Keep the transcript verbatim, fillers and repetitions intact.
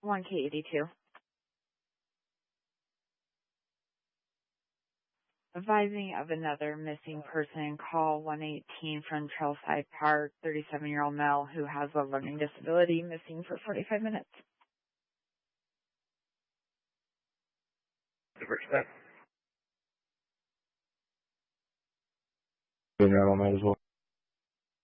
one K eighty-two. Advising of another missing person, call one eighteen from Trailside Park, thirty-seven-year-old male who has a learning disability, missing for forty-five minutes. Might as well.